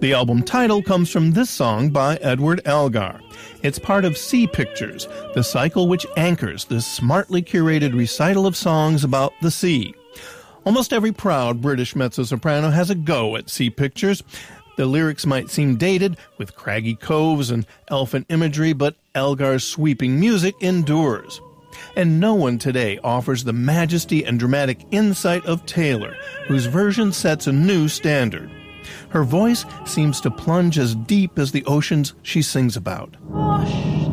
The album title comes from this song by Edward Elgar. It's part of Sea Pictures, the cycle which anchors this smartly curated recital of songs about the sea. Almost every proud British mezzo-soprano has a go at Sea Pictures. The lyrics might seem dated, with craggy coves and elfin imagery, but Elgar's sweeping music endures. And no one today offers the majesty and dramatic insight of Taylor, whose version sets a new standard. Her voice seems to plunge as deep as the oceans she sings about. Wash